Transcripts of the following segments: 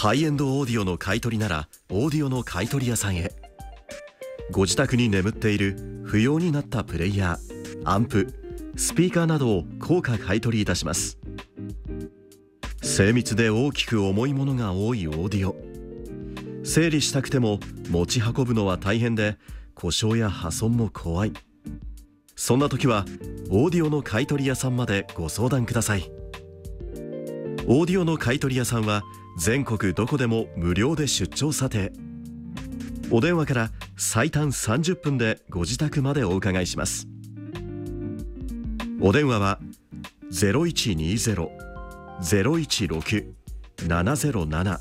ハイエンドオーディオの買い取りならオーディオの買い取り屋さんへ。ご自宅に眠っている不要になったプレイヤー、アンプ、スピーカーなどを高価買い取りいたします。精密で大きく重いものが多いオーディオ、整理したくても持ち運ぶのは大変で故障や破損も怖い。そんな時はオーディオの買い取り屋さんまでご相談ください。オーディオの買い取り屋さんは全国どこでも無料で出張査定。お電話から最短30分でご自宅までお伺いします。お電話は 0120-016-707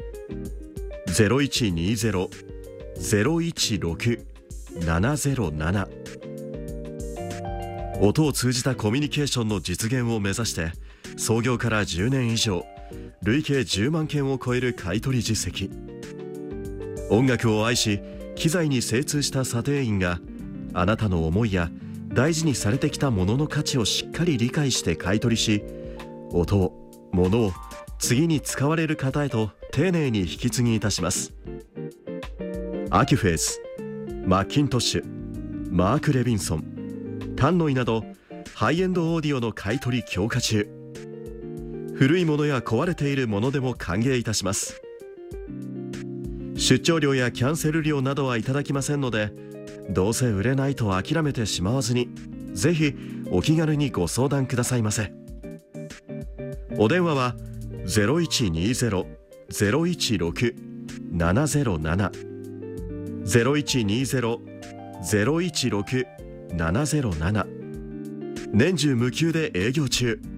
0120-016-707。音を通じたコミュニケーションの実現を目指して創業から10年以上、累計10万件を超える買い取り実績。音楽を愛し機材に精通した査定員があなたの思いや大事にされてきたものの価値をしっかり理解して買い取りし、音を物を次に使われる方へと丁寧に引き継ぎいたします。アキュフェース、マッキントッシュ、マーク・レビンソン、タンノイなどハイエンドオーディオの買い取り強化中。古いものや壊れているものでも歓迎いたします。出張料やキャンセル料などはいただきませんので、どうせ売れないと諦めてしまわずに、ぜひお気軽にご相談くださいませ。お電話は 0120-016-707 0120-016-707。年中無休で営業中。